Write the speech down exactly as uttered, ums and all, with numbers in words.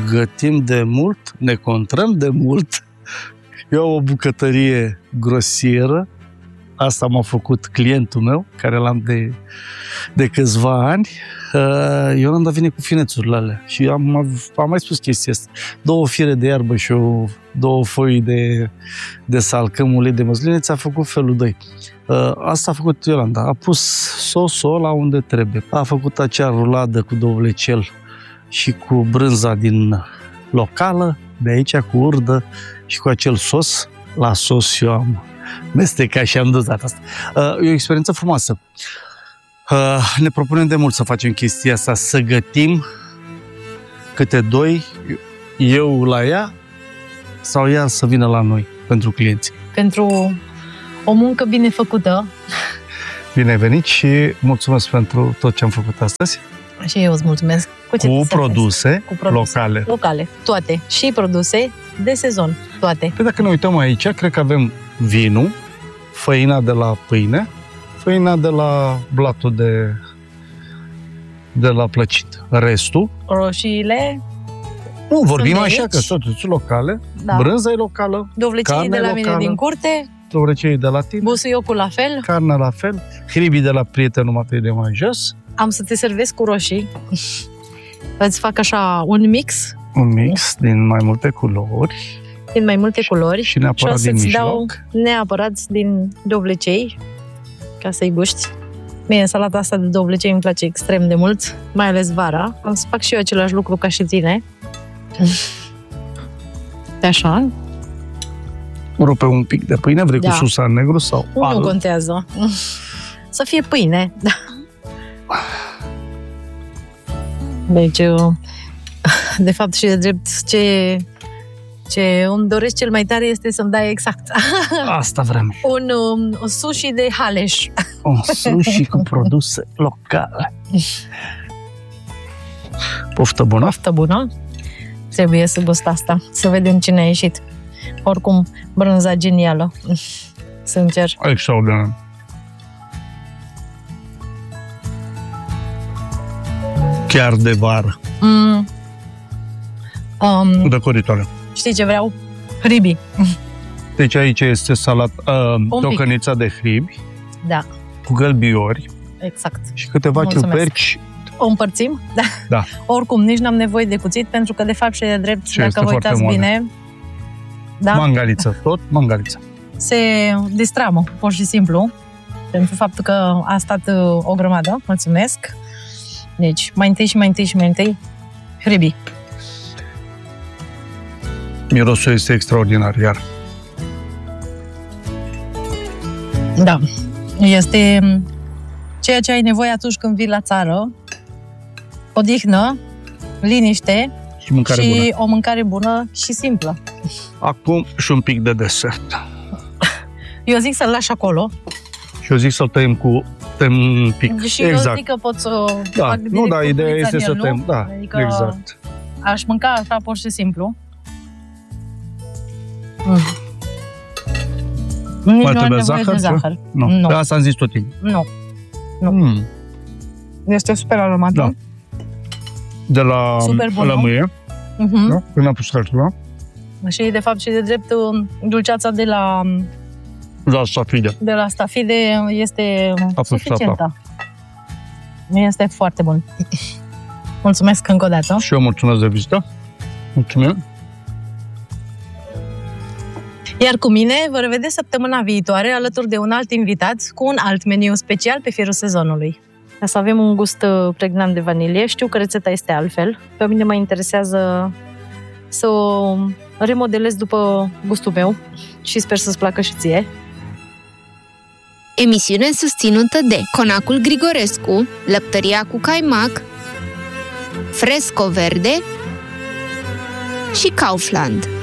gătim de mult, ne contrăm de mult. Eu am o bucătărie grosieră. Asta m-a făcut clientul meu, care l-am de, de câțiva ani. Iolanda vine cu finețurile alea și am, am mai spus chestia asta. Două fire de iarbă și o, două foi de, de salcăm, ulei de măsline, ți-a făcut felul doi. Asta a făcut Iolanda. A pus sosul la unde trebuie. A făcut acea ruladă cu dovlecel și cu brânza din locală, de aici, cu urdă și cu acel sos. La sos eu am mestecat și am dozat asta. E o experiență frumoasă. Ne propunem de mult să facem chestia asta, să gătim câte doi, eu la ea sau ea să vină la noi pentru clienți. Pentru o muncă bine făcută. Bine ai venit și mulțumesc pentru tot ce am făcut astăzi. Și eu îți mulțumesc. Cu, cu, produse, cu produse locale. Locale, toate. Și produse de sezon, toate. Păi dacă ne uităm aici, cred că avem vinul, făina de la pâine, făina de la blatul de, de la plăcit. Restul... Roșiile... Nu, vorbim așa că sunt locale, da. Brânza e locală, dovlecei de la mine locală, din curte, dovlecei de la tine, busuiocul la fel, carnea la fel, hribii de la prietenul Matei de mai jos. Am să te servesc cu roșii. Îți fac așa un mix. Un mix din mai multe culori. Din mai multe culori. Și neapărat și din mijloc. dau neapărat din dovlecei, ca să-i guști. Mie salata asta de dovlecei îmi place extrem de mult, mai ales vara. Am să fac și eu același lucru ca și tine. Așa. Rupe un pic de pâine, vrei da. Cu susa negru sau nu alb? Nu contează. Să fie pâine, da. Deci, de fapt și de drept, ce, ce îmi doresc cel mai tare este să-mi dai exact. Asta vrem. Un, un sushi de Haleș. Un sushi cu produse locale. Poftă bună. Poftă bună. Trebuie să gust asta, să vedem cine a ieșit. Oricum, brânza genială. Sincer. Extraordinar. Chiar de vară. Mm. Um, Dăcoritoare. Știi ce vreau? Hribi. Deci aici este salat, uh, tocănița de hribi. Da. Cu gălbiori. Exact. Și câteva ciuperci. O împărțim? Da. Da. Oricum, nici n-am nevoie de cuțit, pentru că, de fapt, și de drept, și dacă vă uitați bine... Da? Mangaliță, tot mangaliță. Se distramă, pur și simplu, pentru faptul că a stat o grămadă. Mulțumesc. Deci, mai întâi și mai întâi și mai întâi, hribii. Mirosul este extraordinar, iar. Da. Este ceea ce ai nevoie atunci când vii la țară. Odihnă, liniște și, mâncare și bună. O mâncare bună și simplă. Acum și un pic de desert. Eu zic să-l lași acolo. Și eu zic să-l tăiem cu tăiem un pic. Și exact. Eu zic că pot să da. fac Nu, da, ideea este să tăiem. Da, adică exact. Aș mânca așa pur și simplu. Mm. Mai trebuie zahăr? zahăr. Nu. Nu. Asta am zis tot timpul. Nu. Nu. Mm. Este super aromată. Da. De la lămâie. Uh-huh. Da? Când am pus altceva. Și de fapt și de drept dulceața de la la stafide. De la stafide este suficientă. Este foarte bun. Mulțumesc încă o dată. Și eu mulțumesc de vizită. Mulțumim. Iar cu mine vă revedeți săptămâna viitoare alături de un alt invitat cu un alt meniu special pe firul sezonului. Să avem un gust pregnant de vanilie. Știu că rețeta este altfel. Pe mine mă interesează să o remodelez după gustul meu și sper să-ți placă și ție. Emisiune susținută de Conacul Grigorescu, Lăptăria cu Caimac, Fresco Verde și Kaufland.